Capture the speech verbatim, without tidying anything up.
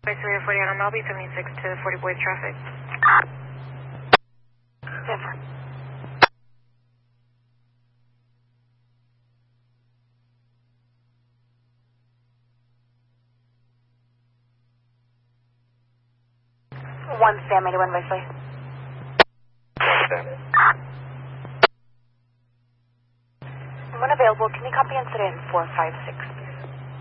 three forty-eight on Melby, seventy-six to forty Boys traffic. Denver. One Sam, eighty-one Wesley. When available, can you copy incident four five six?